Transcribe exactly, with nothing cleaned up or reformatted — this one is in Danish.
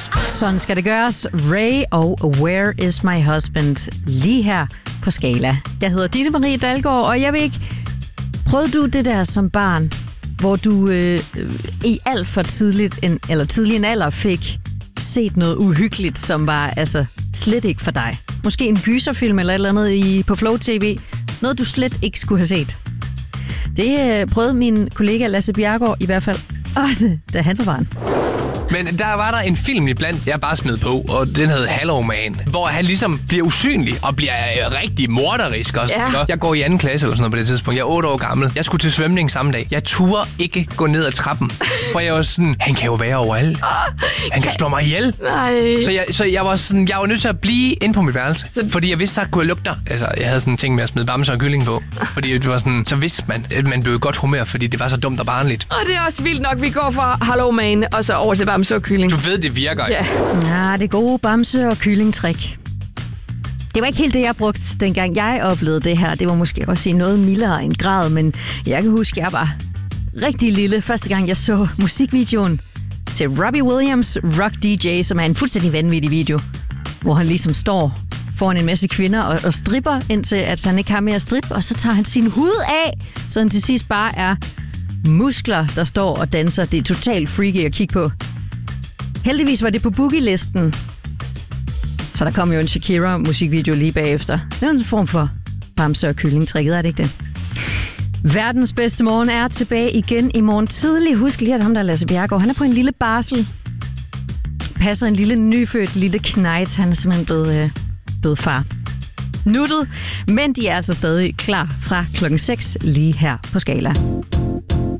Sådan skal det gøres. Ray og Where is my husband? Lige her på Skala. Jeg hedder Ditte Marie Dalgaard, og jeg ved ikke, prøvede du det der som barn, hvor du øh, i alt for tidligt en, eller tidlig en alder fik set noget uhyggeligt, som var altså slet ikke for dig? Måske en gyserfilm eller et eller andet i, på Flow T V. Noget, du slet ikke skulle have set. Det øh, prøvede min kollega Lasse Bjerregaard i hvert fald også, da han var barn. Men der var der en film iblandt, jeg bare smed på, og den hed Hello Man, hvor han ligesom bliver usynlig og bliver rigtig morderisk også. Ja. Jeg går i anden klasse eller sådan noget på det tidspunkt. Jeg er otte år gammel. Jeg skulle til svømning samme dag. Jeg turde ikke gå ned ad trappen, for jeg var sådan, han kan jo være overalt. Han kan slå mig ihjel. Nej. Så jeg, så jeg var sådan, jeg var nødt til at blive inde på mit værelse, fordi jeg vidste, så kunne jeg lugte der. Altså, jeg havde sådan en ting med at smide bamser og kylling på, fordi det var sådan, så vidste man, at man blev i godt humør, fordi det var så dumt og barnligt. Og det er også vildt nok, vi går fra Hello Man og så over til bamse og kylling. Du ved, det virker. Ja, ja det gode bamse- og kyllingtrik. Det var ikke helt det, jeg brugte, dengang jeg oplevede det her. Det var måske også i noget mildere en grad, men jeg kan huske, at jeg var rigtig lille, første gang jeg så musikvideoen til Robbie Williams Rock D J, som er en fuldstændig vanvittig video, hvor han ligesom står foran en masse kvinder og, og stripper, indtil at han ikke har mere at strippe, og så tager han sin hud af, så han til sidst bare er muskler, der står og danser. Det er totalt freaky at kigge på. Heldigvis var det på boogie-listen, så der kom jo en Shakira-musikvideo lige bagefter. Det er en form for bamse- og kyllingtrækket, er det ikke det? Verdens bedste morgen er tilbage igen i morgen tidlig. Husk lige, at ham der er Lasse Bjerregaard, han er på en lille barsel. Passer en lille nyfødt lille knejt. Han er simpelthen blevet, øh, blevet far. Nuttet, men de er altså stadig klar fra klokken seks lige her på Skala.